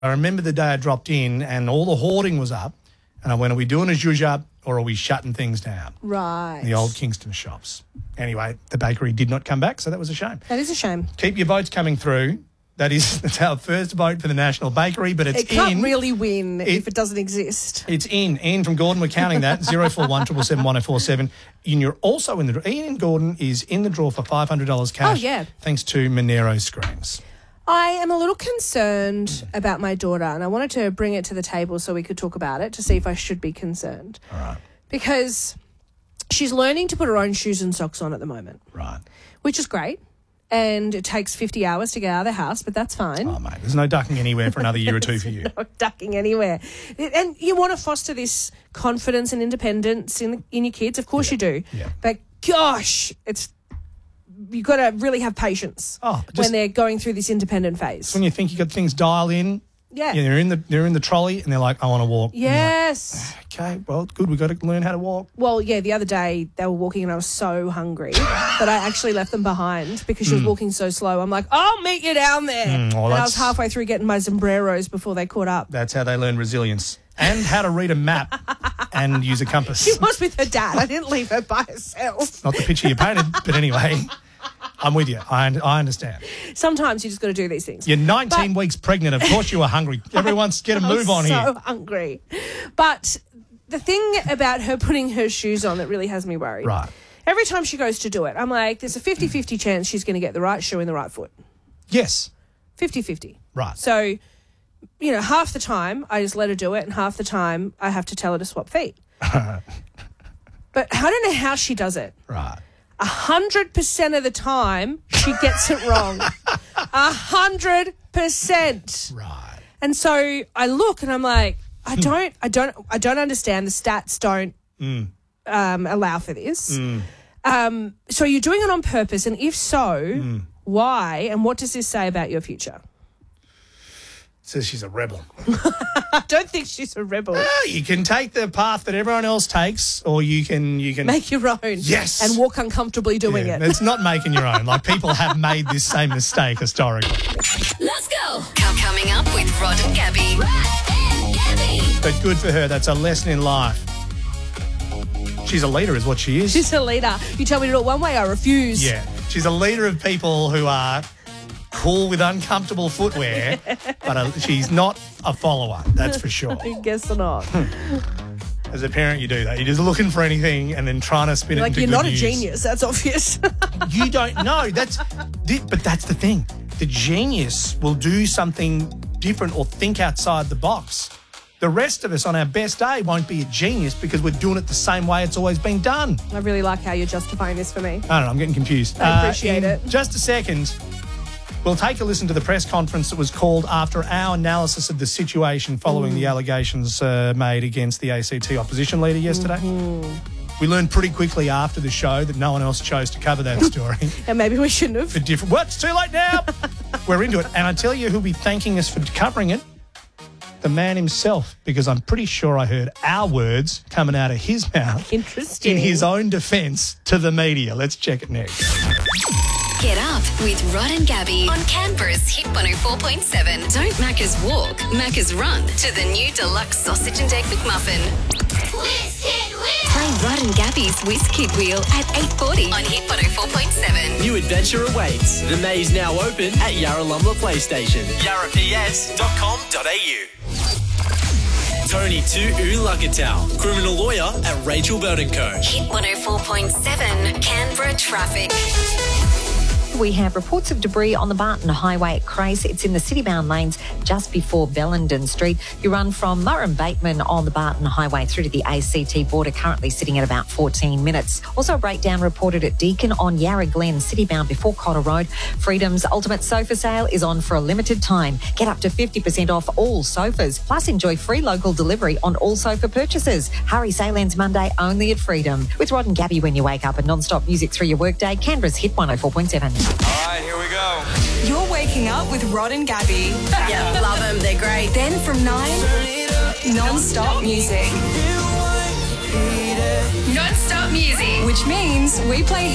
I remember the day I dropped in and all the hoarding was up, and I went, are we doing a zhuzh up or are we shutting things down? Right. The old Kingston shops. Anyway, the bakery did not come back, so that was a shame. That is a shame. Keep your votes coming through. That's our first vote for the National Bakery, but it's It can't really win if it doesn't exist. It's in. Ian from Gordon, we're counting that. 041 777 1047. And you're also in the draw. Ian Gordon is in the draw for $500 cash. Oh, yeah. Thanks to Monero Screens. I am a little concerned about my daughter, and I wanted to bring it to the table so we could talk about it to see if I should be concerned. All right. Because she's learning to put her own shoes and socks on at the moment. Right. Which is great. And it takes 50 hours to get out of the house, but that's fine. Oh, mate, there's no ducking anywhere for another year or two for you. No ducking anywhere. And you want to foster this confidence and independence in your kids. Of course you do. Yeah. But gosh, you've got to really have patience when they're going through this independent phase. When you think you got things dialed in. Yeah. They're in the trolley and they're like, I want to walk. Yes. Like, okay, well, good. We've got to learn how to walk. Well, yeah, the other day they were walking and I was so hungry that I actually left them behind because she was walking so slow. I'm like, I'll meet you down there. And I was halfway through getting my sombreros before they caught up. That's how they learn resilience. And how to read a map and use a compass. She was with her dad. I didn't leave her by herself. Not the picture you painted, but anyway, I'm with you. I understand. Sometimes you just got to do these things. You're 19 weeks pregnant. Of course you were hungry. Everyone's get a move on here. So hungry. But the thing about her putting her shoes on that really has me worried. Right. Every time she goes to do it, I'm like, there's a 50-50 chance she's going to get the right shoe in the right foot. Yes. 50-50. Right. So, half the time I just let her do it and half the time I have to tell her to swap feet. But I don't know how she does it. Right. 100% of the time she gets it wrong. 100%. Right. And so I look and I'm like, I don't understand. The stats don't allow for this. So are you doing it on purpose? And if so, why? And what does this say about your future? Says she's a rebel. I don't think she's a rebel. You can take the path that everyone else takes, or you can make your own. Yes. And walk uncomfortably doing it. It's not making your own. Like, people have made this same mistake historically. Let's go. Coming up with Rod and Gabby. But good for her. That's a lesson in life. She's a leader is what she is. She's a leader. You tell me to do it one way, I refuse. Yeah. She's a leader of people who are cool with uncomfortable footwear, but she's not a follower, that's for sure. I guess not. As a parent, you do that. You're just looking for anything and then trying to spin it into good news. You're not a genius, that's obvious. You don't know. But that's the thing. The genius will do something different or think outside the box. The rest of us on our best day won't be a genius because we're doing it the same way it's always been done. I really like how you're justifying this for me. I don't know, I'm getting confused. I appreciate it. Just a second, we'll take a listen to the press conference that was called after our analysis of the situation following the allegations made against the ACT opposition leader yesterday. We learned pretty quickly after the show that no one else chose to cover that story. And maybe we shouldn't have. Well, it's too late now. We're into it. And I tell you who'll be thanking us for covering it. The man himself, because I'm pretty sure I heard our words coming out of his mouth. Interesting. In his own defence to the media. Let's check it next. Get up with Rod and Gabby on Canberra's Hit 104.7. Don't Macca's walk, Macca's run to the new deluxe sausage and egg McMuffin. Whiz Kid Wheel. Play Rod and Gabby's Whiz Kid Wheel at 8:40 on Hit 104.7. New adventure awaits. The maze now open at Yarralumla PlayStation. yarraps.com.au. Tony to Ulugatow, criminal lawyer at Rachel Burton Co. Hit 104.7 Canberra traffic. We have reports of debris on the Barton Highway at Crace. It's in the city-bound lanes just before Bellenden Street. You run from Murray Bateman on the Barton Highway through to the ACT border, currently sitting at about 14 minutes. Also a breakdown reported at Deakin on Yarra Glen, city-bound before Cotter Road. Freedom's Ultimate Sofa Sale is on for a limited time. Get up to 50% off all sofas, plus enjoy free local delivery on all sofa purchases. Hurry, sale ends Monday only at Freedom. With Rod and Gabby when you wake up and non-stop music through your workday, Canberra's Hit 104.7. All right, here we go. You're waking up with Rod and Gabby. Yeah, love them. They're great. Then from 9, non-stop music. Non-stop music. Which means we play